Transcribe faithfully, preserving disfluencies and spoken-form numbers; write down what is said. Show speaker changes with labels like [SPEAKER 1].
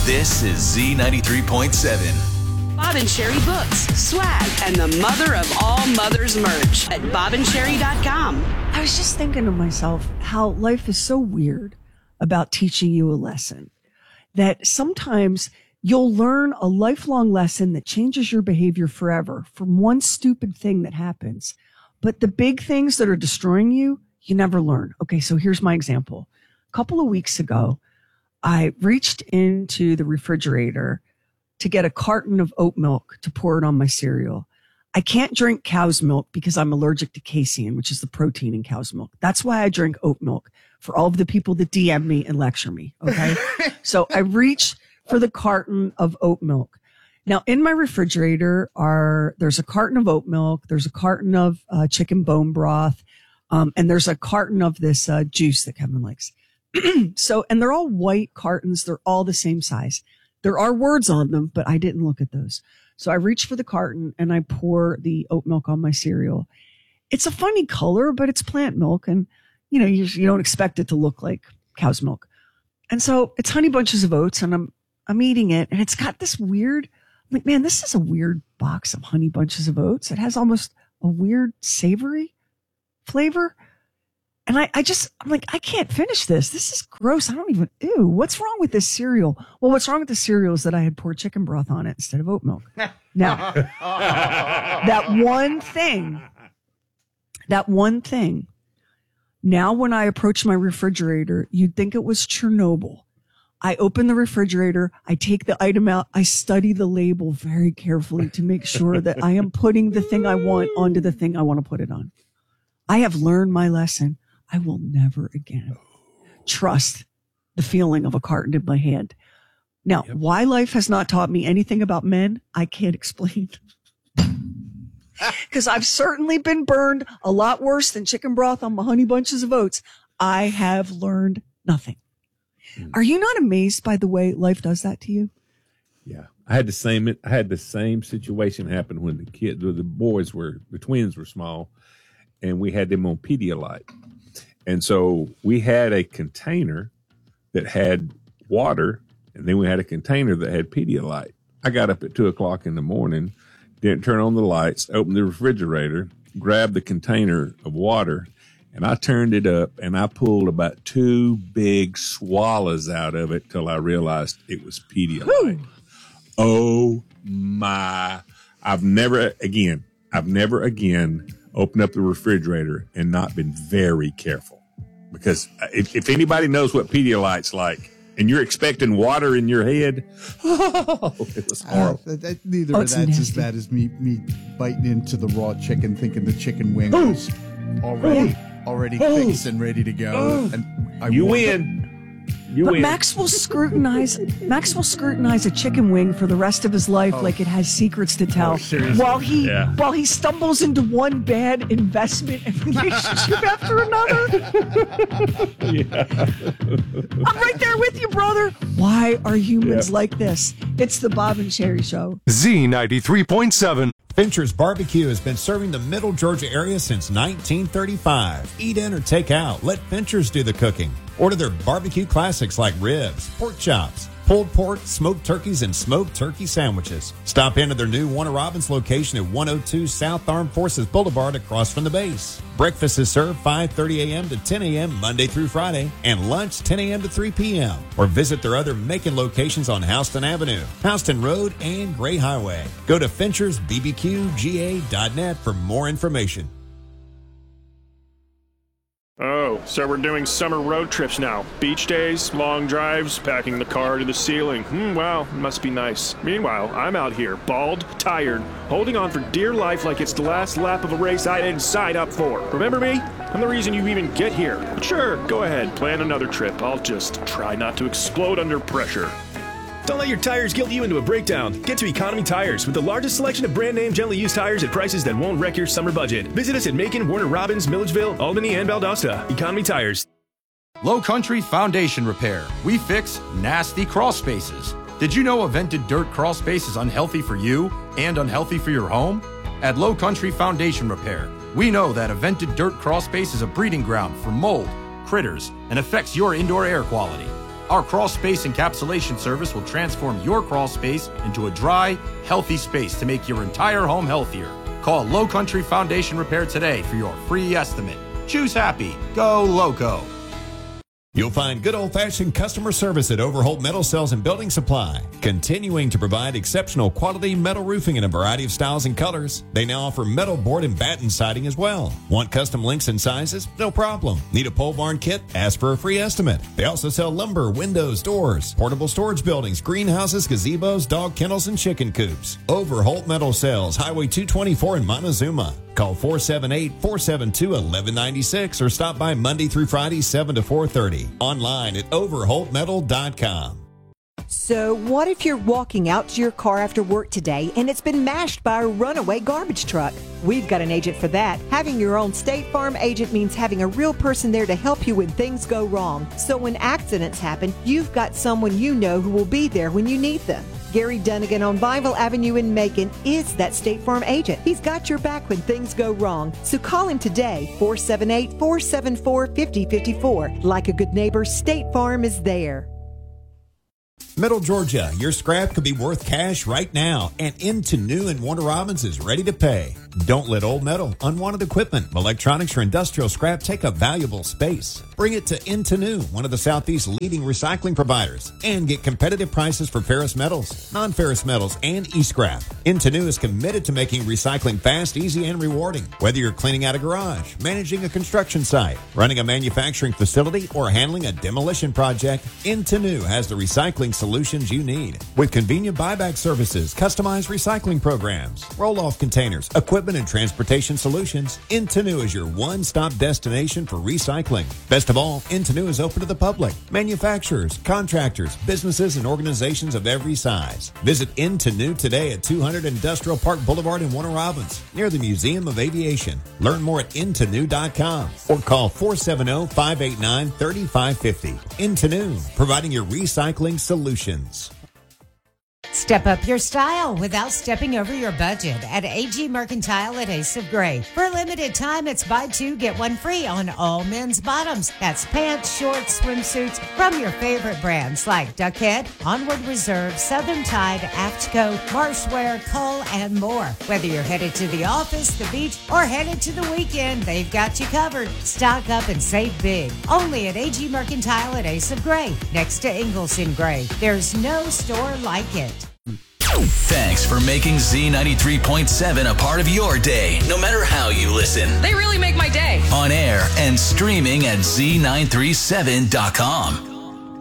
[SPEAKER 1] This is Z ninety-three point seven.
[SPEAKER 2] Bob and Sherry books, swag, and the mother of all mothers merch at bob and sherry dot com.
[SPEAKER 3] I was just thinking to myself how life is so weird about teaching you a lesson, that sometimes you'll learn a lifelong lesson that changes your behavior forever from one stupid thing that happens. But the big things that are destroying you, you never learn. Okay, so here's my example. A couple of weeks ago, I reached into the refrigerator to get a carton of oat milk to pour it on my cereal. I can't drink cow's milk because I'm allergic to casein, which is the protein in cow's milk. That's why I drink oat milk, for all of the people that D M me and lecture me. Okay. So I reach for the carton of oat milk. Now in my refrigerator are, there's a carton of oat milk. There's a carton of uh, chicken bone broth. Um, and there's a carton of this uh, juice that Kevin likes. So, and they're all white cartons. They're all the same size. There are words on them, but I didn't look at those. So I reach for the carton and I pour the oat milk on my cereal. It's a funny color, but it's plant milk. And, you know, you, you don't expect it to look like cow's milk. And so it's Honey Bunches of Oats, and I'm, I'm eating it, and it's got this weird, I'm like, man, this is a weird box of Honey Bunches of Oats. It has almost a weird savory flavor. And I, I just, I'm like, I can't finish this. This is gross. I don't even, ew, what's wrong with this cereal? Well, what's wrong with the cereal is that I had poured chicken broth on it instead of oat milk. Now, that one thing, that one thing, now when I approach my refrigerator, you'd think it was Chernobyl. I open the refrigerator, I take the item out, I study the label very carefully to make sure that I am putting the thing I want onto the thing I want to put it on. I have learned my lesson. I will never again trust the feeling of a carton in my hand. Now, yep. Why life has not taught me anything about men, I can't explain. Because I've certainly been burned a lot worse than chicken broth on my Honey Bunches of Oats. I have learned nothing. Mm. Are you not amazed by the way life does that to you?
[SPEAKER 4] Yeah. I had the same, I had the same situation happen when the kids, the boys were, the twins were small, and we had them on Pedialyte. And so we had a container that had water, and then we had a container that had Pedialyte. I got up at two o'clock in the morning, didn't turn on the lights, opened the refrigerator, grabbed the container of water, and I turned it up, and I pulled about two big swallows out of it till I realized it was Pedialyte. Woo. Oh my, I've never again, I've never again opened up the refrigerator and not been very careful. Because if, if anybody knows what Pedialyte's like, and you're expecting water in your head, oh, it was horrible.
[SPEAKER 5] Uh, that, neither
[SPEAKER 3] oh,
[SPEAKER 5] of that's nasty. As bad as me me biting into the raw chicken, thinking the chicken wing oh. was already oh. already oh. fixed and ready to go. Oh. And I
[SPEAKER 4] you win. You
[SPEAKER 3] but
[SPEAKER 4] win.
[SPEAKER 3] Max will scrutinize. Max will scrutinize a chicken wing for the rest of his life, oh. like it has secrets to tell.
[SPEAKER 5] Oh,
[SPEAKER 3] while he
[SPEAKER 4] yeah.
[SPEAKER 3] while he stumbles into one bad investment and relationship after another.
[SPEAKER 4] Yeah.
[SPEAKER 3] I'm right there with you, brother. Why are humans
[SPEAKER 4] yeah.
[SPEAKER 3] like this? It's the Bob and Sherry Show.
[SPEAKER 6] Z ninety-three point seven.
[SPEAKER 7] Fincher's Barbecue has been serving the Middle Georgia area since nineteen thirty-five. Eat in or take out. Let Fincher's do the cooking. Order their barbecue classics like ribs, pork chops, pulled pork, smoked turkeys, and smoked turkey sandwiches. Stop into their new Warner Robins location at one oh two South Armed Forces Boulevard across from the base. Breakfast is served five thirty a.m. to ten a.m. Monday through Friday, and lunch ten a.m. to three p.m. Or visit their other Macon locations on Houston Avenue, Houston Road, and Gray Highway. Go to Finchers B B Q G A dot net for more information.
[SPEAKER 8] Oh, so we're doing summer road trips now. Beach days, long drives, packing the car to the ceiling. Hmm, wow, it must be nice. Meanwhile, I'm out here, bald, tired, holding on for dear life like it's the last lap of a race I didn't sign up for. Remember me? I'm the reason you even get here. But sure, go ahead, plan another trip. I'll just try not to explode under pressure.
[SPEAKER 9] Don't let your tires guilt you into a breakdown. Get to Economy Tires with the largest selection of brand name gently used tires at prices that won't wreck your summer budget. Visit us at Macon, Warner Robins, Milledgeville, Albany, and Valdosta. Economy Tires.
[SPEAKER 10] Low Country Foundation Repair. We fix nasty crawl spaces. Did you know a vented dirt crawl space is unhealthy for you and unhealthy for your home? At Low Country Foundation Repair, we know that a vented dirt crawl space is a breeding ground for mold, critters, and affects your indoor air quality. Our crawl space encapsulation service will transform your crawl space into a dry, healthy space to make your entire home healthier. Call Low Country Foundation Repair today for your free estimate. Choose happy. Go Loco.
[SPEAKER 7] You'll find good old-fashioned customer service at Overholt Metal Sales and Building Supply, continuing to provide exceptional quality metal roofing in a variety of styles and colors. They now offer metal board and batten siding as well. Want custom lengths and sizes? No problem. Need a pole barn kit? Ask for a free estimate. They also sell lumber, windows, doors, portable storage buildings, greenhouses, gazebos, dog kennels, and chicken coops. Overholt Metal Sales, Highway two twenty-four in Montezuma. Call four seven eight, four seven two, one one nine six or stop by Monday through Friday, seven to four thirty. Online at overholt metal dot com.
[SPEAKER 11] So what if you're walking out to your car after work today and it's been mashed by a runaway garbage truck? We've got an agent for that. Having your own State Farm agent means having a real person there to help you when things go wrong. So when accidents happen, you've got someone you know who will be there when you need them. Gary Dunnigan on Bible Avenue in Macon is that State Farm agent. He's got your back when things go wrong. So call him today, four seven eight, four seven four, five zero five four. Like a good neighbor, State Farm is there.
[SPEAKER 7] Middle Georgia, your scrap could be worth cash right now, and Into New in Warner Robins is ready to pay. Don't let old metal, unwanted equipment, electronics, or industrial scrap take up valuable space. Bring it to Into New, one of the Southeast's leading recycling providers, and get competitive prices for ferrous metals, non-ferrous metals, and e-scrap. Into New is committed to making recycling fast, easy, and rewarding. Whether you're cleaning out a garage, managing a construction site, running a manufacturing facility, or handling a demolition project, Into New has the recycling solutions you need. With convenient buyback services, customized recycling programs, roll-off containers, equipment, and transportation solutions, Into New is your one-stop destination for recycling. Best of all, Into New is open to the public, manufacturers, contractors, businesses, and organizations of every size. Visit Into New today at two hundred Industrial Park Boulevard in Warner Robins, near the Museum of Aviation. Learn more at into new dot com or call four seven zero, five eight nine, three five five zero. Into New, providing your recycling solutions.
[SPEAKER 12] Step up your style without stepping over your budget at A G Mercantile at Ace of Gray. For a limited time, it's buy two, get one free on all men's bottoms. That's pants, shorts, swimsuits from your favorite brands like Duckhead, Onward Reserve, Southern Tide, Aftco, Marshwear, Cole, and more. Whether you're headed to the office, the beach, or headed to the weekend, they've got you covered. Stock up and save big. Only at A G Mercantile at Ace of Gray, next to Ingalls in Gray. There's no store like it.
[SPEAKER 1] Thanks for making Z ninety-three point seven a part of your day, no matter how you listen.
[SPEAKER 13] They really make my day.
[SPEAKER 1] On air and streaming at Z nine three seven dot com.